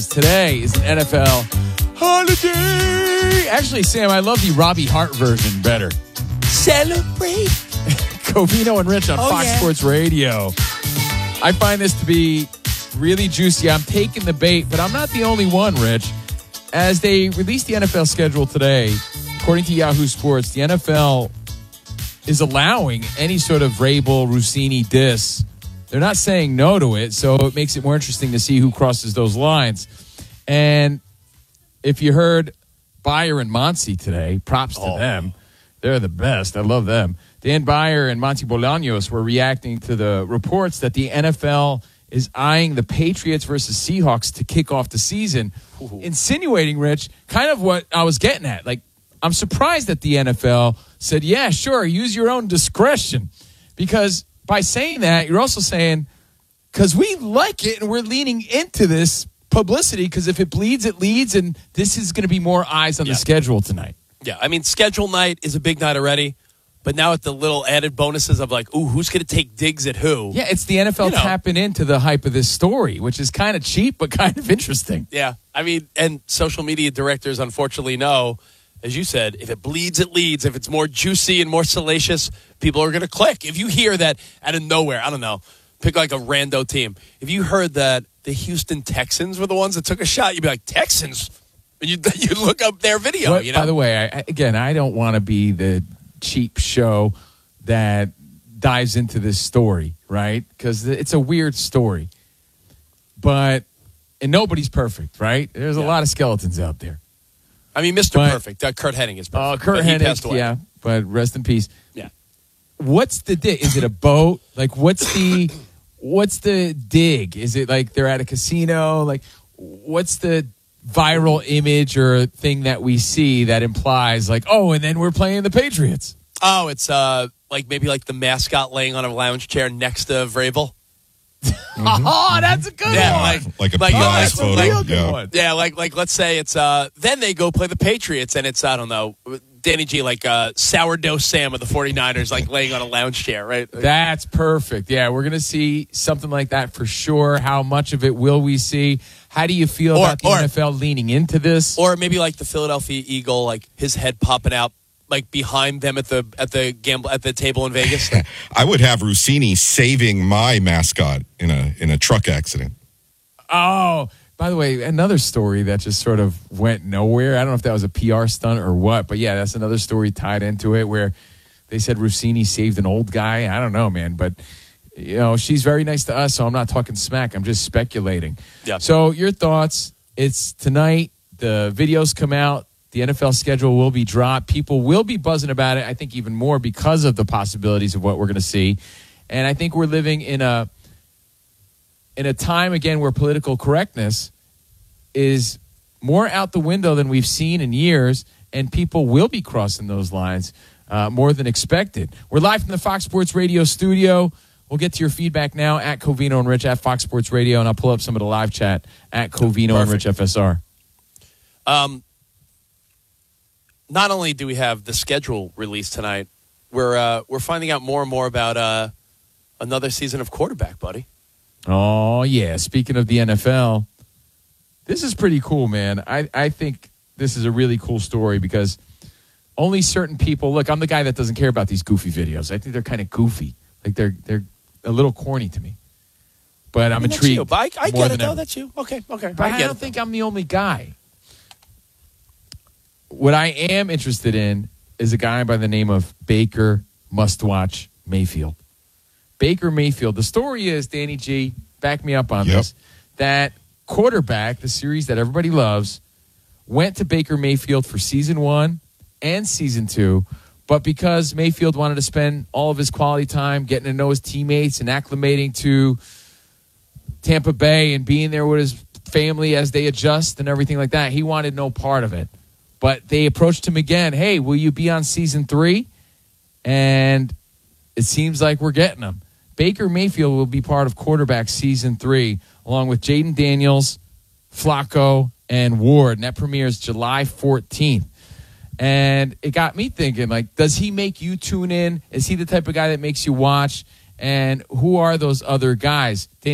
Today is an NFL holiday. Actually, Sam, I love the Robbie Hart version better. Celebrate. Covino and Rich on Fox Sports Radio. I find this to be really juicy. I'm taking the bait, but I'm not the only one, Rich. As they released the NFL schedule today, according to Yahoo Sports, the NFL is allowing any sort of Vrabel, Rossini diss. They're not saying no to it, so it makes it more interesting to see who crosses those lines. And if you heard Beyer and Monty today, props to them. They're the best. I love them. Dan Beyer and Monty Bolaños were reacting to the reports that the NFL is eyeing the Patriots versus Seahawks to kick off the season, insinuating, Rich, kind of what I was getting at. Like, I'm surprised that the NFL said, yeah, sure, use your own discretion. Because by saying that, you're also saying, because we like it and we're leaning into this publicity, because if it bleeds, it leads, and this is going to be more eyes on the schedule tonight. Yeah, I mean, schedule night is a big night already, but now with the little added bonuses of like, ooh, who's going to take digs at who? Yeah, it's the NFL tapping into the hype of this story, which is kind of cheap but kind of interesting. Yeah, I mean, and social media directors unfortunately know, as you said, if it bleeds, it leads. If it's more juicy and more salacious, people are going to click. If you hear that out of nowhere, I don't know, pick like a rando team. If you heard that the Houston Texans were the ones that took a shot, you'd be like, Texans? And you look up their video. But, by the way, I don't want to be the cheap show that dives into this story, right? Because it's a weird story. And nobody's perfect, right? There's a lot of skeletons out there. I mean, Mr. Perfect. Kurt Hennig is perfect. Kurt Hennig, yeah, but rest in peace. Yeah. What's the dig? Is it a boat? Like, what's the dig? Is it like they're at a casino? Like, what's the viral image or thing that we see that implies like, oh, and then we're playing the Patriots? Oh, it's like maybe like the mascot laying on a lounge chair next to Vrabel. Oh, that's a good one. Like a PI photo. One. Yeah, like let's say it's then they go play the Patriots and it's, I don't know, Danny G, like sourdough Sam of the 49ers, like laying on a lounge chair, right? That's perfect. Yeah, we're going to see something like that for sure. How much of it will we see? How do you feel about the NFL leaning into this? Or maybe like the Philadelphia Eagle, like his head popping out like behind them at the table in Vegas. I would have Rossini saving my mascot in a truck accident. Oh, by the way, another story that just sort of went nowhere. I don't know if that was a PR stunt or what, but yeah, that's another story tied into it where they said Rossini saved an old guy. I don't know, man, but she's very nice to us, so I'm not talking smack. I'm just speculating. Yeah. So your thoughts? It's tonight. The videos come out. The NFL schedule will be dropped. People will be buzzing about it, I think, even more because of the possibilities of what we're going to see. And I think we're living in a time, again, where political correctness is more out the window than we've seen in years, and people will be crossing those lines more than expected. We're live from the Fox Sports Radio studio. We'll get to your feedback now at Covino and Rich at Fox Sports Radio, and I'll pull up some of the live chat at Covino and Rich FSR. Not only do we have the schedule released tonight, we're finding out more and more about another season of quarterback, buddy. Oh, yeah. Speaking of the NFL, this is pretty cool, man. I think this is a really cool story because only certain people... Look, I'm the guy that doesn't care about these goofy videos. I think they're kind of goofy. Like, they're a little corny to me. But I'm intrigued. That's you. I get it, though. That's you. Okay. But I don't think I'm the only guy. What I am interested in is a guy by the name of Baker Mustwatch Mayfield. Baker Mayfield. The story is, Danny G, back me up on this, that quarterback, the series that everybody loves, went to Baker Mayfield for season 1 and season 2, but because Mayfield wanted to spend all of his quality time getting to know his teammates and acclimating to Tampa Bay and being there with his family as they adjust and everything like that, he wanted no part of it. But they approached him again. Hey, will you be on season 3? And it seems like we're getting him. Baker Mayfield will be part of quarterback season 3, along with Jaden Daniels, Flacco, and Ward. And that premieres July 14th. And it got me thinking, like, does he make you tune in? Is he the type of guy that makes you watch? And who are those other guys?